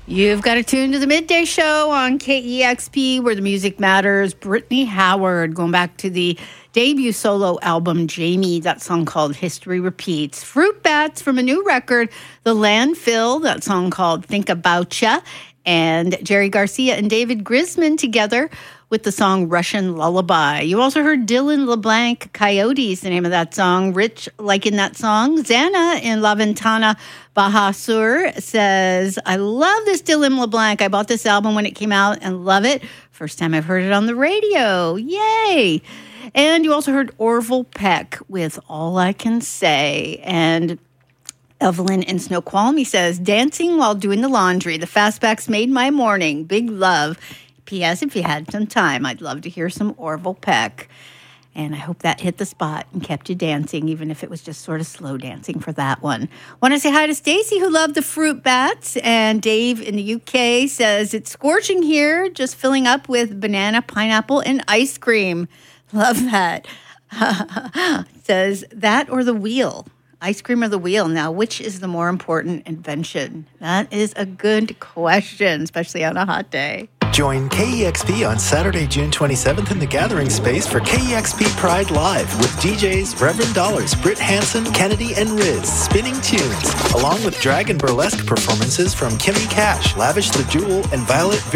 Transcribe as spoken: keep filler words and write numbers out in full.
You've got to tune to the Midday Show on K E X P, where the music matters. Brittany Howard, going back to the debut solo album, Jamie, that song called History Repeats. Fruit Bats from a new record, The Landfill, that song called Think About Ya. And Jerry Garcia and David Grisman together with the song Russian Lullaby. You also heard Dylan LeBlanc, Coyotes, the name of that song. Rich liking that song. Xana in La Ventana Baja Sur says, I love this Dylan LeBlanc. I bought this album when it came out and love it. First time I've heard it on the radio. Yay! And you also heard Orville Peck with All I Can Say. And Evelyn in Snoqualmie says, dancing while doing the laundry. The Fastbacks made my morning. Big love. P S. If you had some time, I'd love to hear some Orville Peck. And I hope that hit the spot and kept you dancing, even if it was just sort of slow dancing for that one. Want to say hi to Stacy, who loved the Fruit Bats. And Dave in the U K says, it's scorching here, just filling up with banana, pineapple, and ice cream. Love that. Says, that or the wheel? Ice cream or the wheel? Now, which is the more important invention? That is a good question, especially on a hot day. Join K E X P on Saturday, June twenty-seventh in the Gathering Space for K E X P Pride Live with D Js Reverend Dollars, Britt Hansen, Kennedy, and Riz spinning tunes, along with drag and burlesque performances from Kimmy Cash, Lavish the Jewel, and Violet